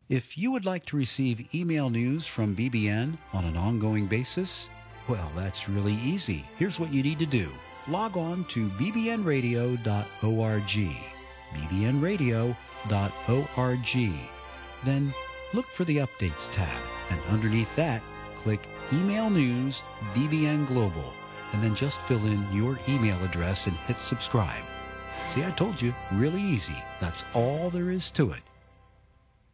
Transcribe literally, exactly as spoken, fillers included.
If you would like to receive email news from B B N on an ongoing basis, well, that's really easy. Here's what you need to do. Log on to b b n radio dot org, b b n radio dot org. Then look for the Updates tab, and underneath that, click Email News B B N Global, and then just fill in your email address and hit subscribe. See, I told you, really easy. That's all there is to it.